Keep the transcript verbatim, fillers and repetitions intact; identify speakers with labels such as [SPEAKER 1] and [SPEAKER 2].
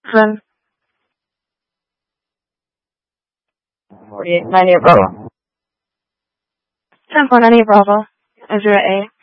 [SPEAKER 1] Seven. Forty-eight, ninety-eight, Bravo. Ten four, ninety-eight, Bravo. Zero eight.